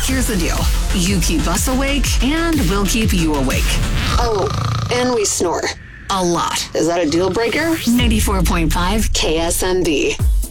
Here's the deal. You keep us awake, and we'll keep you awake. Oh, and we snore. A lot. Is that a deal breaker? 94.5 KSMB.